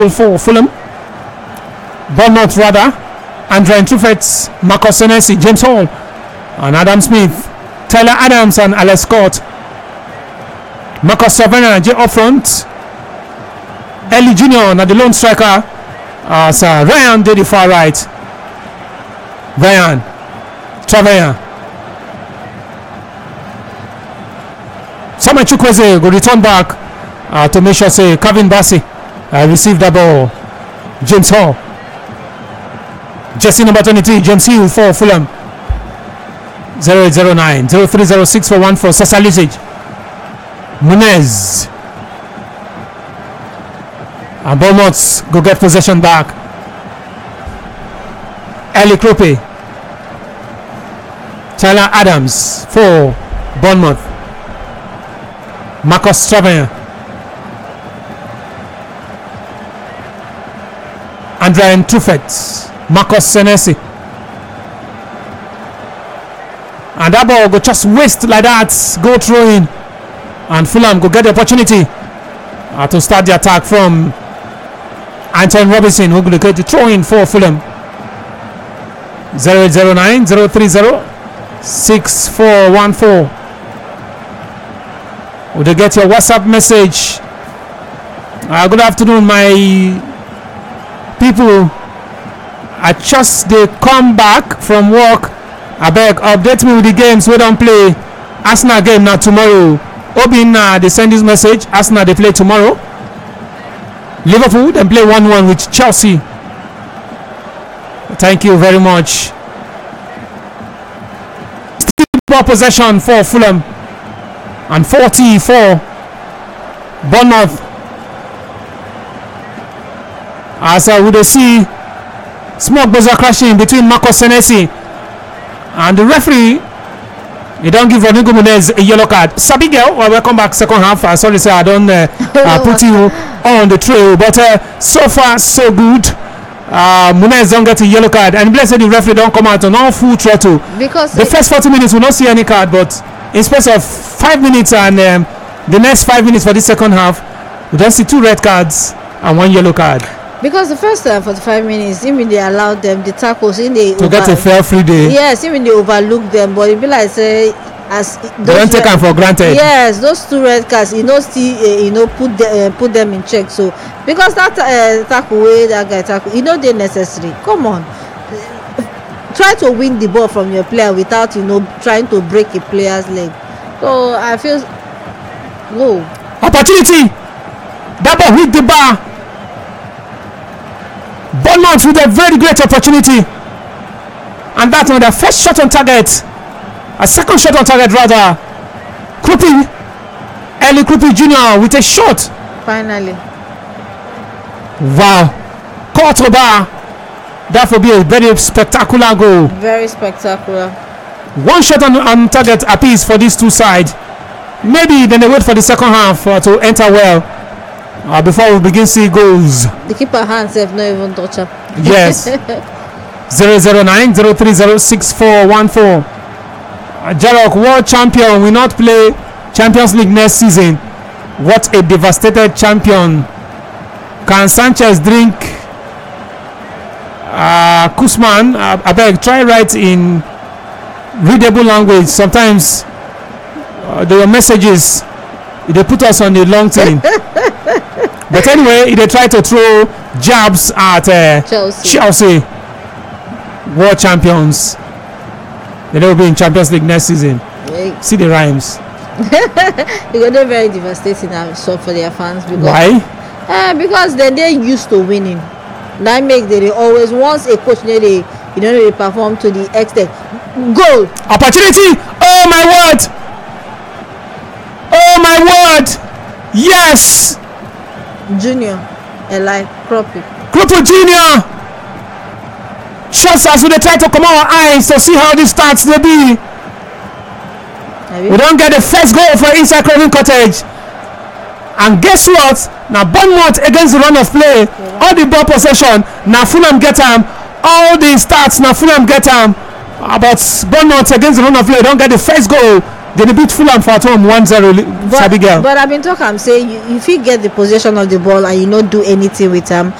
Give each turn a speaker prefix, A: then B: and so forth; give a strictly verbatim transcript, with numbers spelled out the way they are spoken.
A: for Fulham. Bournemouth rather. Andrea Truffett, Marcus Senesi, James Hall, and Adam Smith, Tyler Adams, and Alex Scott. Marcus Savannah J up front. Ellie Junior now the lone striker. As uh, Ryan did the far right. Ryan Travea. Samuel Chukwueze go return back uh, to make sure say Kevin Bassey uh, received the ball. James Hall. Jesse number twenty-three, James Hill for Fulham. zero eight zero nine zero three zero six four one four. Sasa Lisage. Munez. And Bournemouth go get possession back. Eli Krope. Tyler Adams for Bournemouth. Marcus Travain. Andrea Truffett. Marcus Senesi. And that ball go just waste like that. Go throw in. And Fulham go get the opportunity uh, to start the attack from Anton Robinson, who will get the throw in for Fulham. zero eight zero nine zero three zero six four one four. Would you get your WhatsApp message? Uh, good afternoon, my people. I just they come back from work. I beg, update me with the games we don't play. Arsenal game now tomorrow. Obina they send this message. Arsenal they play tomorrow. Liverpool then play one one with Chelsea. Thank you very much. Still ball possession for Fulham. And forty for Bournemouth. As uh, we see smoke buzzer crashing between Marcus Senesi and the referee. You don't give Rodrigo Munez a yellow card. Sabigel, well, welcome back second half. Uh, sorry, sir, I don't uh, uh, put you on the trail, but uh, so far so good. Uh, Munez don't get a yellow card, and blessed the referee don't come out on all full throttle.
B: Because
A: the first forty minutes will not see any card, but in space of five minutes and um, the next five minutes for the second half, we don't see two red cards and one yellow card.
B: Because the first uh, forty-five minutes, even they allowed them the tackles in the
A: to over, get a fair free day.
B: Yes, even they overlook them, but it be like say as
A: they don't take them for granted.
B: Yes, those two red cards, you know, still uh, you know put the, uh, put them in check. So because that uh, tackle way that guy tackle, you know, they're necessary. Come on, try to win the ball from your player without you know trying to break a player's leg. So I feel whoa
A: opportunity. That ball hit the bar. Bournemouth with a very great opportunity, and that's not their first shot on target, a second shot on target rather. Krupi, Eli Krupi Junior with a shot.
B: Finally,
A: wow, caught the bar. That will be a very spectacular goal.
B: Very spectacular. One
A: shot on, on target apiece for these two sides. Maybe then they wait for the second half uh, to enter well. Uh, before we begin see goals.
B: The keeper hands have not even touched up.
A: Yes. zero zero nine zero three zero six four one four. uh, Jarok, world champion, will not play Champions League next season. What a devastated champion. Can Sanchez drink uh, Kusman? uh, I beg, try write in readable language. Sometimes uh, there are messages they put us on the long thing. But anyway, they try to throw jabs at uh,
B: Chelsea.
A: Chelsea, world champions. They will be in Champions League next season.
B: Yeah.
A: See the rhymes.
B: Because they're very devastating and so for their fans. Because,
A: why?
B: Uh, because then they're used to winning. That makes they always once a coach they you know they perform to the extent. Goal.
A: Opportunity. Oh my word. Oh my word. Yes.
B: Junior, Eli Kropi.
A: Kropi Junior. Just as we try to come our eyes to see how this starts to be. We don't get the first goal for inside Craven Cottage. And guess what? Now Bournemouth against the run of play. Yeah. All the ball possession. Now Fulham get them. All the starts now Fulham get them. But Bournemouth against the run of play don't get the first goal they dey beat Fulham for at home one zero. Sabi girl.
B: But I been talk am say you, you fit get the possession of the ball and you no do anything with am,